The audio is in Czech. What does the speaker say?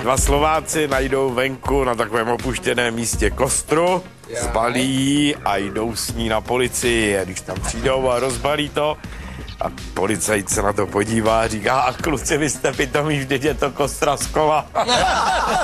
Dva Slováci najdou venku na takovém opuštěném místě kostru, zbalí ji a jdou s ní na policii. Když tam přijdou a rozbalí to, a policajt se na to podívá a říká, a kluci, vy jste pitomí, vždyť je to kostra z kola.